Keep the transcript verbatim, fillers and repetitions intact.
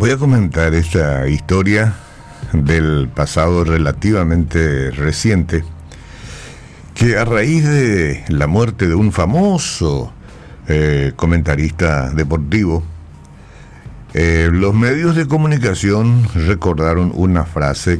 Voy a comentar esta historia del pasado relativamente reciente, que a raíz de la muerte de un famoso eh, comentarista deportivo, eh, los medios de comunicación recordaron una frase